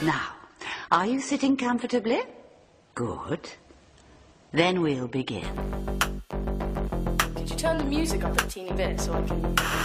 Now, are you sitting comfortably? Good. Then we'll begin. Could you turn the music up a teeny bit so I can...